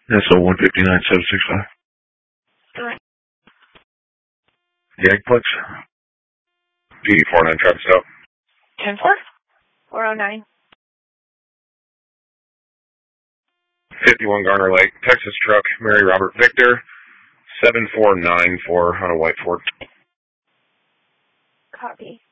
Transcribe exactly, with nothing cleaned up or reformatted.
S O one fifty-nine seven six five. Alright. Yagplex. P four nine traffic stop. ten four? four oh nine. fifty-one Garner Lake, Texas truck, Mary Robert Victor, seven four nine four on a white Ford. Copy.